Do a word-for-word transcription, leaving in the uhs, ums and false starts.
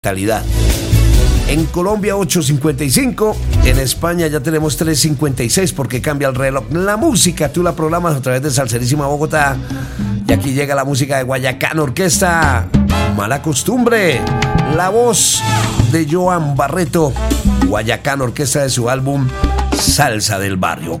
Calidad. En Colombia ocho cincuenta y cinco, en España ya tenemos tres cincuenta y seis porque cambia el reloj. La música tú la programas a través de Salserísima Bogotá. Y aquí llega la música de Guayacán Orquesta, Mala Costumbre, la voz de Joan Barreto, Guayacán Orquesta de su álbum Salsa del Barrio.